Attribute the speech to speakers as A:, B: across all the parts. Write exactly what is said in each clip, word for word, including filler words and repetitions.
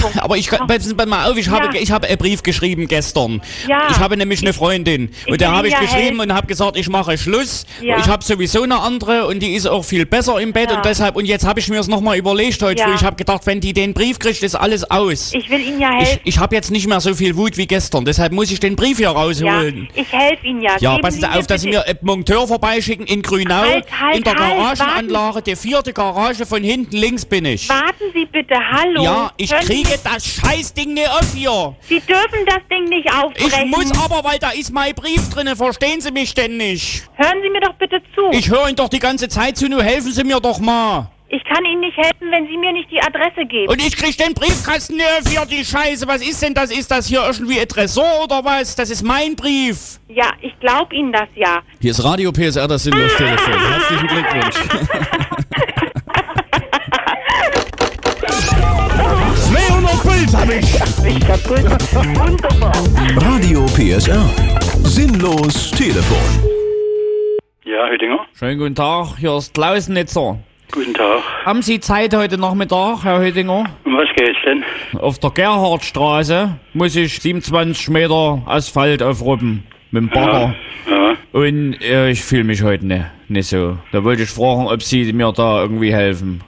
A: aber ich kann, pass mal auf, ich
B: Ja.
A: habe, ich habe einen Brief geschrieben gestern.
B: Ja.
A: Ich habe nämlich eine Freundin
B: ich
A: und der
B: will
A: habe ich
B: ja
A: geschrieben
B: helfen.
A: und habe gesagt, ich mache Schluss.
B: Ja.
A: Ich habe sowieso eine andere und die ist auch viel besser im Bett
B: Ja.
A: und deshalb, und jetzt habe ich mir es nochmal überlegt heute
B: Ja.
A: früh. Ich habe gedacht, wenn die den Brief kriegt, ist alles aus.
B: Ich will Ihnen ja
A: Ich,
B: helfen.
A: ich habe jetzt nicht mehr so viel Wut wie gestern, deshalb muss ich den Brief hier
B: Ja,
A: rausholen.
B: ich helfe Ihnen ja.
A: Ja,
B: Geben
A: passen Sie
B: mir
A: auf, dass Sie
B: bitte-
A: mir einen Monteur vorbeischicken in Grünau.
B: Halt, halt,
A: in der
B: halt,
A: Garagenanlage, die vierte Garage von hinten links bin ich.
B: Warten Sie bitte, hallo.
A: Ja, ich
B: Hören
A: kriege
B: Sie,
A: das Scheißding nicht auf hier.
B: Sie dürfen das Ding nicht
A: Ich
B: aufbrechen.
A: muss aber, weil da ist mein Brief drinne, verstehen Sie mich denn nicht?
B: Hören Sie mir doch bitte zu.
A: Ich höre Ihnen doch die ganze Zeit zu, nur helfen Sie mir doch mal.
B: Ich kann Ihnen nicht helfen, wenn Sie mir nicht die Adresse geben.
A: Und ich krieg den Briefkasten nicht auf hier, die Scheiße. Was ist denn das? Ist das hier irgendwie ein Tresor oder was? Das ist mein Brief.
B: Ja, ich glaube Ihnen das ja.
A: Hier ist Radio P S R, das sinnlos Telefon. Herzlichen Glückwunsch.
C: zweihundert Puls hab ich.
D: Ich kaputt. Wunderbar.
C: Radio P S R. Sinnlos Telefon.
E: Ja, Hüttinger.
A: Schönen guten Tag, hier ist Klausnitzer.
E: Guten Tag.
A: Haben Sie Zeit heute Nachmittag, Herr Hüttinger?
E: Um was geht's denn?
A: Auf der Gerhardstraße muss ich siebenundzwanzig Meter Asphalt aufruppen mit dem Bagger.
E: Ja.
A: Und äh, ich fühle mich heute nicht, nicht so. Da wollte ich fragen, ob Sie mir da irgendwie helfen.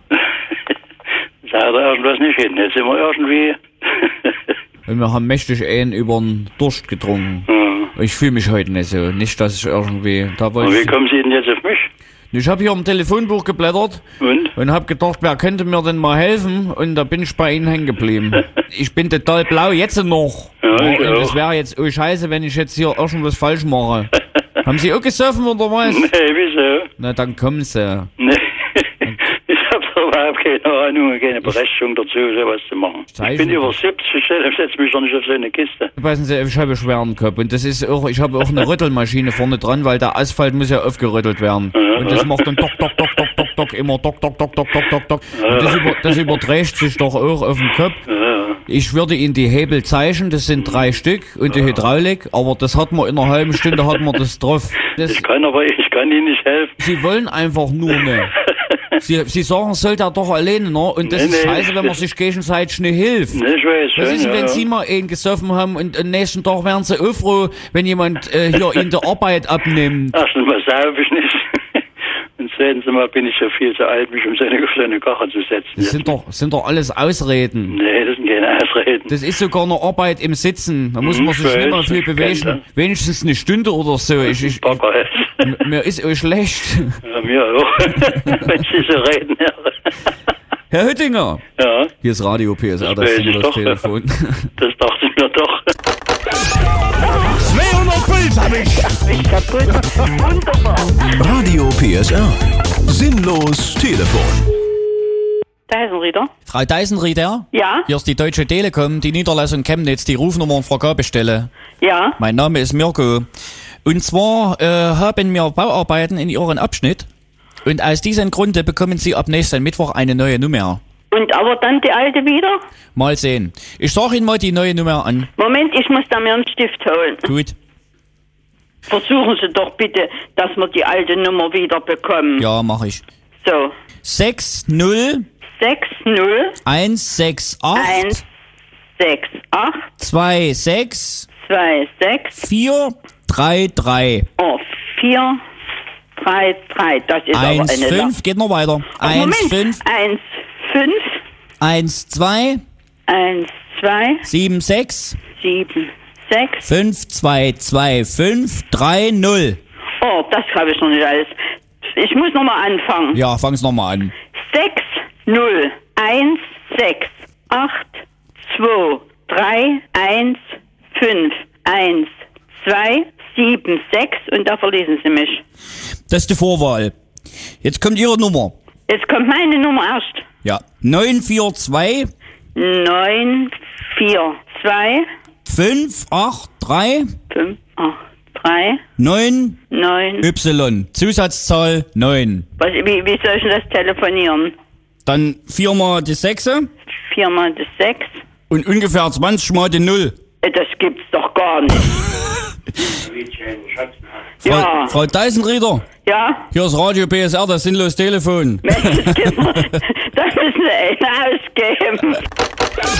E: Sagt er irgendwas nicht hin. Jetzt sind wir irgendwie...
A: Und wir haben mächtig einen über den Durst getrunken.
E: ja.
A: Ich fühle mich heute nicht so. Nicht, dass ich irgendwie... Da
E: Und
A: wollte
E: wie
A: ich,
E: kommen Sie denn jetzt auf mich?
A: ich habe hier im Telefonbuch geblättert
E: Und?
A: und habe gedacht, wer könnte mir denn mal helfen? Und da bin ich bei Ihnen hängen geblieben. Ich bin total blau, jetzt noch.
E: Ja, ich
A: und
E: auch.
A: es wäre jetzt, oh Scheiße, wenn ich jetzt hier irgendwas falsch mache. Haben Sie auch gesoffen oder was?
E: Nee, wieso?
A: Na, dann kommen Sie.
E: Nee. Ich hab doch überhaupt keine Ahnung, keine Berechtigung dazu, sowas zu machen. Ich
A: Zeichen
E: bin über
A: doch.
E: siebzig, ich setze mich doch nicht auf so eine Kiste.
A: Passen Sie, ich habe schweren Kopf und das ist auch, ich habe auch eine Rüttelmaschine vorne dran, weil der Asphalt muss ja aufgerüttelt werden. Und das macht dann dock, dock, dock, dock, dock, dock, immer dock, dock, dock, dock, dock, dock, dock. Und das, über, das überträgt sich doch auch auf den Kopf.
E: Ja.
A: Ich würde Ihnen die Hebel zeichnen, das sind drei Stück und die Hydraulik, aber das hat man in einer halben Stunde hat man das drauf. Das,
E: Ich kann aber, ich kann Ihnen nicht helfen.
A: Sie wollen einfach nur nicht. Sie, Sie sagen, soll der doch alleine, ne? Und das
E: Nee,
A: ist
E: nee.
A: scheiße, wenn man sich gegenseitig nicht hilft.
E: Nee, ich weiß
A: Was
E: schon,
A: ist denn,
E: ja,
A: wenn
E: ja.
A: Sie mal einen gesoffen haben und am nächsten Tag wären Sie auch froh, wenn jemand äh, hier Ihnen die Arbeit abnimmt?
E: Erstens mal sauf ich nicht. Und zweitens mal bin ich ja viel zu alt, mich um so eine, auf so eine Karre zu setzen.
A: Das sind doch, sind doch alles Ausreden.
E: Nee, das sind keine Ausreden.
A: Das ist sogar eine Arbeit im Sitzen. Da muss man
E: Hm,
A: sich nicht mal viel
E: ich kenn
A: bewegen.
E: das.
A: Wenigstens eine Stunde oder so. Ich, ich,
E: Papa ist.
A: m- mir ist auch schlecht.
E: Ja, mir auch. Wenn Sie so reden, ja.
A: Herr Hüttinger,
E: Ja,
A: hier ist Radio P S R, das
E: weiß ich
A: sinnlos
E: doch.
A: Telefon.
E: das dachte ich mir doch.
C: zweihundert Puls hab ich.
D: Ich kaputt. Wunderbar.
C: Radio P S R. Sinnlos Telefon.
D: Da ist ein Rieder.
A: Frau Deisenrieder,
D: Ja,
A: hier ist die Deutsche Telekom, die Niederlassung Chemnitz, die Rufnummer und Vergabestelle.
D: ja.
A: Mein Name ist Mirko. Und zwar äh, haben wir Bauarbeiten in Ihren Abschnitt. Und aus diesem Grunde bekommen Sie ab nächsten Mittwoch eine neue Nummer.
D: Und aber dann die alte wieder?
A: Mal sehen. Ich sage Ihnen mal die neue Nummer an.
D: Moment, ich muss da mir einen Stift holen.
A: Gut.
D: Versuchen Sie doch bitte, dass wir die alte Nummer wieder bekommen.
A: Ja, mache ich.
D: So,
A: sechs null
D: sechs null
A: eins sechs acht
D: eins sechs acht
A: zwei sechs
D: zwei sechs
A: vier drei drei
D: oh, vier drei drei. Das ist aber
A: eins
D: eine lang-
A: fünf. Geht noch weiter.
D: Ach,
A: eins
D: Moment.
A: fünf
D: eins fünf
A: eins zwei
D: eins zwei
A: sieben sechs
D: sieben sechs.
A: fünf zwei zwei fünf drei null.
D: Oh, das habe ich noch nicht alles. Ich muss nochmal anfangen.
A: Ja, fang's nochmal an.
D: sechs null eins sechs acht zwei drei eins fünf eins zwei sieben sechs und da verlesen Sie mich.
A: Das ist die Vorwahl. Jetzt kommt Ihre Nummer.
D: Jetzt kommt meine Nummer erst.
A: Ja. neun vier zwei
D: neun vier zwei
A: fünf acht drei
D: fünf acht drei
A: neun
D: neun.
A: Y. Zusatzzahl neun.
D: Was, wie, wie soll ich denn das telefonieren?
A: Dann viermal die Sechse
D: Viermal das sechs.
A: und ungefähr zwanzig mal die Null.
D: Äh, Das gibt's doch gar nicht.
A: Frau,
D: Ja,
A: Frau Deisenrieder,
D: ja.
A: hier ist Radio P S R, das sinnlos Telefon.
D: Mensch, das müssen Sie einen ausgeben.